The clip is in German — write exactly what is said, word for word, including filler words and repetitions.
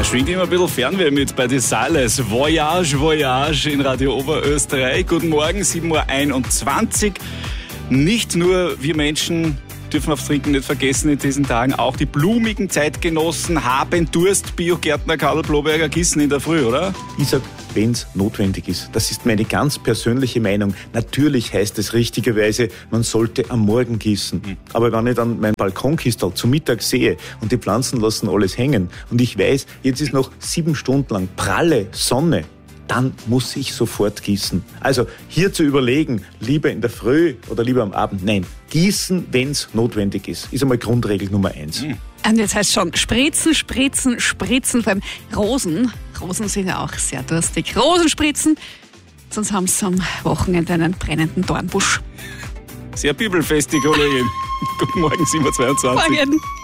Schwingt immer ein bisschen Fernweh mit bei die Sales. Voyage, Voyage in Radio Oberösterreich. Guten Morgen, sieben Uhr einundzwanzig. Nicht nur wir Menschen dürfen aufs Trinken nicht vergessen in diesen Tagen. Auch die blumigen Zeitgenossen haben Durst. Biogärtner Karl Bloberger gießen in der Früh, oder? Ich sag, wenn es notwendig ist. Das ist meine ganz persönliche Meinung. Natürlich heißt es richtigerweise, man sollte am Morgen gießen. Mhm. Aber wenn ich dann mein Balkonkistel zum Mittag sehe und die Pflanzen lassen alles hängen und ich weiß, jetzt ist noch sieben Stunden lang pralle Sonne, dann muss ich sofort gießen. Also hier zu überlegen, lieber in der Früh oder lieber am Abend, nein, gießen, wenn es notwendig ist, ist einmal Grundregel Nummer eins. Mhm. Und jetzt heißt es schon, spritzen, spritzen, spritzen, vor allem Rosen. Rosen sind ja auch sehr durstig. Rosen spritzen, sonst haben sie am Wochenende einen brennenden Dornbusch. Sehr bibelfest, die Kollegin. Guten Morgen, sieben Uhr zweiundzwanzig. Morgen.